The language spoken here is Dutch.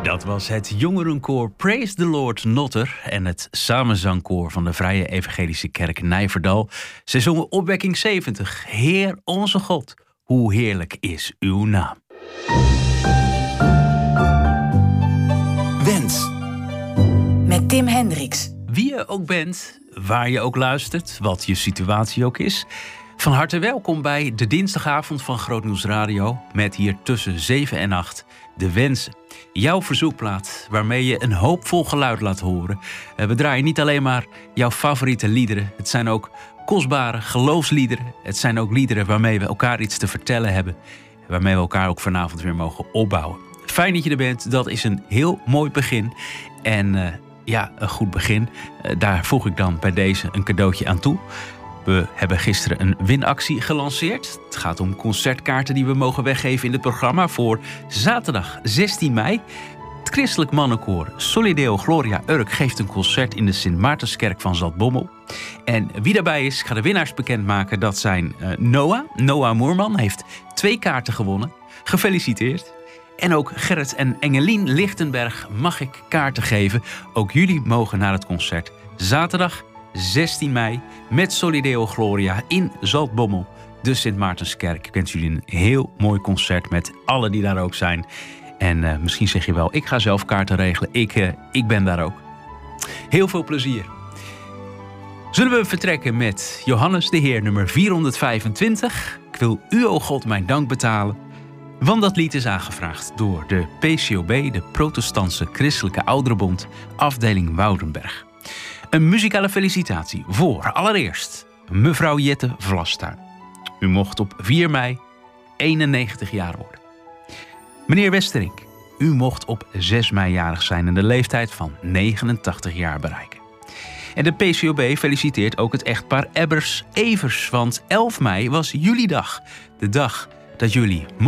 Dat was het jongerenkoor Praise the Lord Notter en het samenzangkoor van de Vrije Evangelische Kerk Nijverdal. Ze zongen Opwekking 70. Heer onze God, hoe heerlijk is uw naam. Wens. Met Tim Hendricks. Wie je ook bent, waar je ook luistert, wat je situatie ook is. Van harte welkom bij de dinsdagavond van Grootnieuws Radio. Met hier tussen 7 en 8 de wensen. Jouw verzoekplaat waarmee je een hoopvol geluid laat horen. We draaien niet alleen maar jouw favoriete liederen. Het zijn ook kostbare geloofsliederen. Het zijn ook liederen waarmee we elkaar iets te vertellen hebben. Waarmee we elkaar ook vanavond weer mogen opbouwen. Fijn dat je er bent. Dat is een heel mooi begin. En een goed begin. Daar voeg ik dan bij deze een cadeautje aan toe. We hebben gisteren een winactie gelanceerd. Het gaat om concertkaarten die we mogen weggeven in het programma voor zaterdag 16 mei. Het christelijk mannenkoor Solideo Gloria Urk geeft een concert in de Sint Maartenskerk van Zaltbommel. En wie daarbij is, ik ga de winnaars bekendmaken. Dat zijn Noah Moerman, heeft 2 kaarten gewonnen. Gefeliciteerd. En ook Gerrit en Engelien Lichtenberg mag ik kaarten geven. Ook jullie mogen naar het concert zaterdag 16 mei met Solideo Gloria in Zaltbommel, de Sint Maartenskerk. Ik wens jullie een heel mooi concert met allen die daar ook zijn. En misschien zeg je wel, ik ga zelf kaarten regelen. Ik ben daar ook. Heel veel plezier. Zullen we vertrekken met Johannes de Heer nummer 425. Ik wil u, o God, mijn dank betalen. Want dat lied is aangevraagd door de PCOB, de Protestantse Christelijke Ouderenbond, afdeling Woudenberg. Een muzikale felicitatie voor allereerst mevrouw Jette Vlastuin. U mocht op 4 mei 91 jaar worden. Meneer Westerink, u mocht op 6 mei jarig zijn en de leeftijd van 89 jaar bereiken. En de PCOB feliciteert ook het echtpaar Ebbers-Evers, want 11 mei was jullie dag. De dag dat jullie